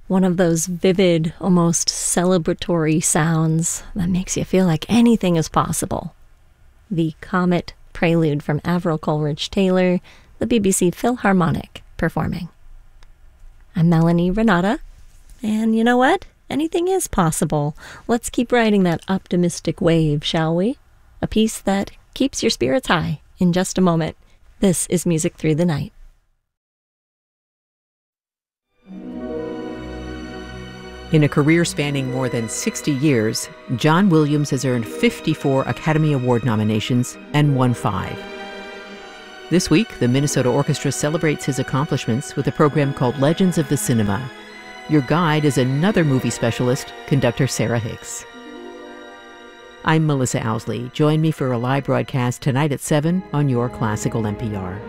One of those vivid, almost celebratory sounds that makes you feel like anything is possible. The Comet Prelude from Avril Coleridge-Taylor, the BBC Philharmonic performing. I'm Melanie Renata, and you know what? Anything is possible. Let's keep riding that optimistic wave, shall we? A piece that keeps your spirits high in just a moment. This is Music Through the Night. In a career spanning more than 60 years, John Williams has earned 54 Academy Award nominations and won 5. This week, the Minnesota Orchestra celebrates his accomplishments with a program called Legends of the Cinema. Your guide is another movie specialist, conductor Sarah Hicks. I'm Melissa Owsley. Join me for a live broadcast tonight at 7 on your Classical NPR.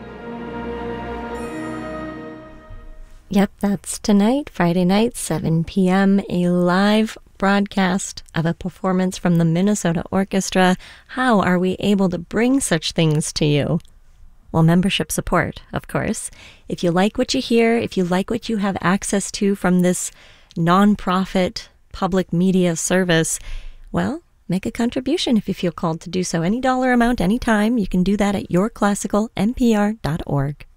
Yep, that's tonight, Friday night, 7 p.m., a live broadcast of a performance from the Minnesota Orchestra. How are we able to bring such things to you? Well, membership support, of course. If you like what you hear, if you like what you have access to from this nonprofit public media service, well, make a contribution if you feel called to do so. Any dollar amount, anytime. You can do that at yourclassicalnpr.org.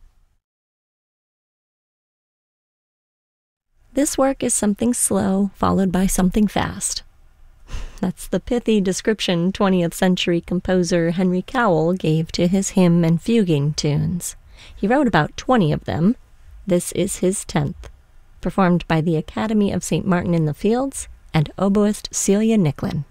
This work is something slow, followed by something fast. That's the pithy description 20th century composer Henry Cowell gave to his hymn and fuguing tunes. He wrote about 20 of them. This is his 10th, performed by the Academy of St. Martin in the Fields and oboist Celia Nicklin.